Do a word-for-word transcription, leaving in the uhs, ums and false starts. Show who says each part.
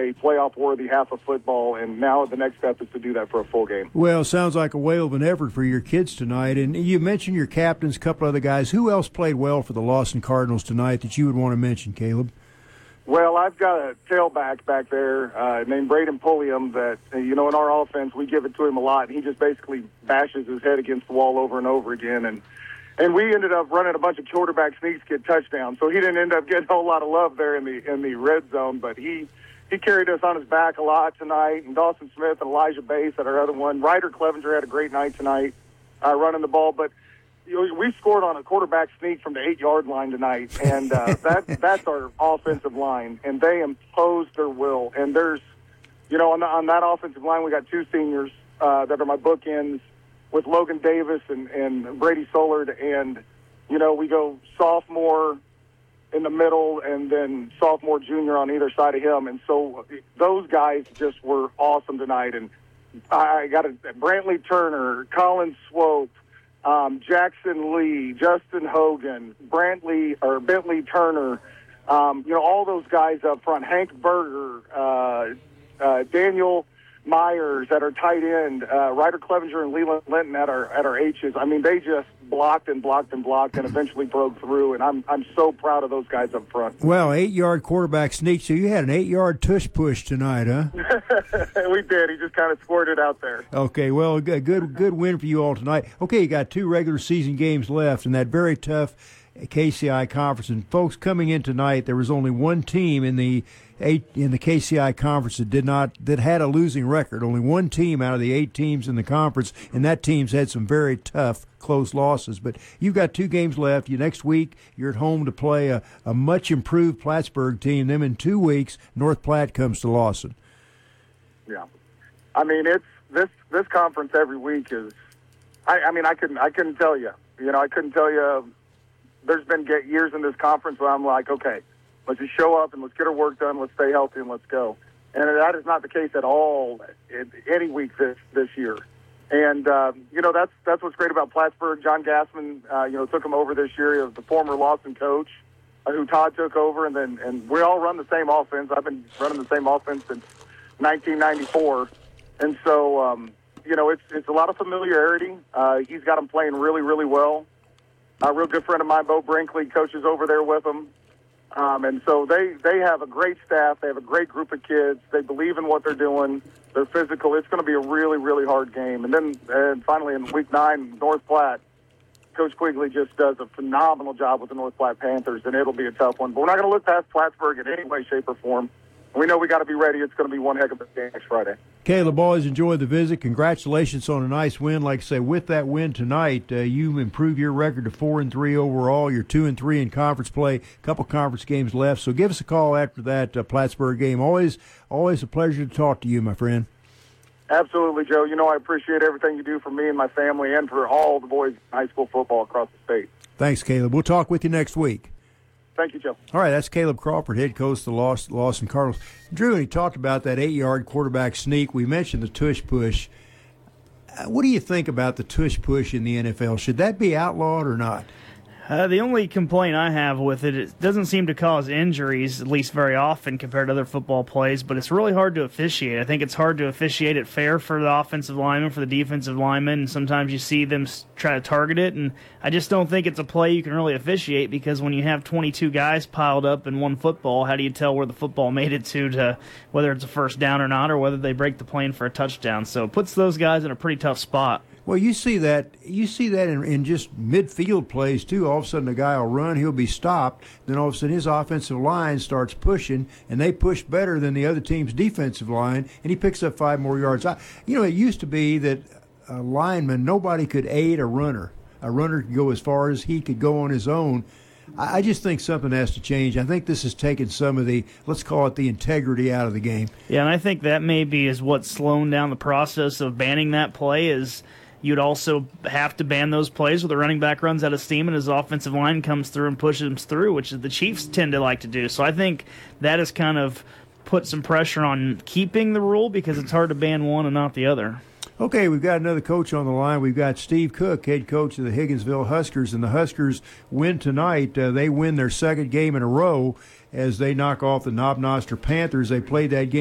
Speaker 1: a playoff-worthy half of football, and now the next step is to do that for a full game.
Speaker 2: Well, it sounds like a whale of an effort for your kids tonight. And you mentioned your captains, a couple other guys. Who else played well for the Lawson Cardinals tonight that you would want to mention, Caleb?
Speaker 1: Well, I've got a tailback back there uh, named Braden Pulliam that, uh, you know, in our offense, we give it to him a lot, and he just basically bashes his head against the wall over and over again. And and we ended up running a bunch of quarterback sneaks, get touchdowns. So he didn't end up getting a whole lot of love there in the in the red zone, but he he carried us on his back a lot tonight. And Dawson Smith and Elijah Bass at our other one. Ryder Clevenger had a great night tonight uh, running the ball, but you know, we scored on a quarterback sneak from the eight-yard line tonight, and uh, that that's our offensive line, and they imposed their will. And there's, you know, on, the, on that offensive line, we got two seniors uh, that are my bookends with Logan Davis and, and Brady Sollard, and, you know, we go sophomore in the middle and then sophomore, junior on either side of him. And so those guys just were awesome tonight. And I got a Brantley Turner, Colin Swope, Um, Jackson Lee, Justin Hogan, Brantley or Bentley Turner, um, you know, all those guys up front, Hank Berger, uh, uh, Daniel Myers at our tight end, uh, Ryder Clevenger and Leland Linton at our at our H's. I mean, they just blocked and blocked and blocked and eventually broke through, and I'm I'm so proud of those guys up front.
Speaker 2: Well, eight-yard quarterback sneak, so you had an eight-yard tush push tonight, huh?
Speaker 1: We did. He just kind of squirted out there.
Speaker 2: Okay, well, good good win for you all tonight. Okay, you got two regular season games left in that very tough K C I conference. And folks, coming in tonight, there was only one team in the eight in the K C I conference that did not that had a losing record. Only one team out of the eight teams in the conference, and that team's had some very tough, close losses. But you've got two games left. You next week you're at home to play a, a much improved Plattsburgh team. Then in two weeks, North Platte comes to Lawson.
Speaker 1: Yeah, I mean it's this this conference every week is. I, I mean I couldn't I couldn't tell you. You know I couldn't tell you. There's been get years in this conference where I'm like, okay, let's just show up and let's get our work done, let's stay healthy, and let's go. And that is not the case at all in any week this this year. And, uh, you know, that's that's what's great about Plattsburgh. John Gassman, uh, you know, took him over this year, the former Lawson coach, uh, who Todd took over, and then and we all run the same offense. I've been running the same offense since nineteen ninety-four. And so, um, you know, it's, it's a lot of familiarity. Uh, he's got them playing really, really well. A real good friend of mine, Bo Brinkley, coaches over there with them. Um, and so they, they have a great staff. They have a great group of kids. They believe in what they're doing. They're physical. It's going to be a really, really hard game. And then and finally in week nine, North Platte, Coach Quigley just does a phenomenal job with the North Platte Panthers, and it'll be a tough one. But we're not going to look past Plattsburgh in any way, shape, or form. We know we got to be ready. It's going to be one heck of a game next Friday.
Speaker 2: Caleb, always enjoyed the visit. Congratulations on a nice win. Like I say, with that win tonight, uh, you improve your record to four and three overall. You're two and three in conference play. A couple conference games left. So give us a call after that uh, Plattsburgh game. Always, always a pleasure to talk to you, my friend.
Speaker 1: Absolutely, Joe. You know I appreciate everything you do for me and my family, and for all the boys in high school football across the state.
Speaker 2: Thanks, Caleb. We'll talk with you next week.
Speaker 1: Thank you, Joe.
Speaker 2: All right, that's Caleb Crawford, head coach of the Lawson Cardinals. Drew, he talked about that eight-yard quarterback sneak. We mentioned the tush push. Uh, what do you think about the tush push in the N F L? Should that be outlawed or not?
Speaker 3: Uh, the only complaint I have with it, it doesn't seem to cause injuries, at least very often compared to other football plays, but it's really hard to officiate. I think it's hard to officiate it fair for the offensive lineman, for the defensive lineman, and sometimes you see them try to target it, and I just don't think it's a play you can really officiate, because when you have twenty-two guys piled up in one football, how do you tell where the football made it to, to whether it's a first down or not, or whether they break the plane for a touchdown? So it puts those guys in a pretty tough spot.
Speaker 2: Well, you see that you see that in, in just midfield plays too. All of a sudden, a guy will run, he'll be stopped. Then all of a sudden, his offensive line starts pushing, and they push better than the other team's defensive line, and he picks up five more yards. I, you know, it used to be that a lineman, nobody could aid a runner. A runner could go as far as he could go on his own. I, I just think something has to change. I think this has taken some of the, let's call it the integrity out of the game.
Speaker 3: Yeah, and I think that maybe is what's slowing down the process of banning that play is. You'd also have to ban those plays where the running back runs out of steam and his offensive line comes through and pushes him through, which the Chiefs tend to like to do. So I think that has kind of put some pressure on keeping the rule, because it's hard to ban one and not the other.
Speaker 2: Okay, we've got another coach on the line. We've got Steve Cook, head coach of the Higginsville Huskers, and the Huskers win tonight. Uh, they win their second game in a row as they knock off the Knob Noster Panthers. They played that game